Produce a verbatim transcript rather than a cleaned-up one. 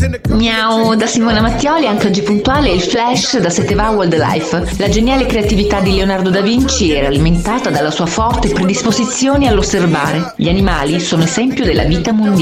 Miau, da Simona Mattioli, anche oggi puntuale il Flash da sette va Wildlife. La geniale creatività di Leonardo da Vinci era alimentata dalla sua forte predisposizione all'osservare. Gli animali sono esempio della vita mondiale.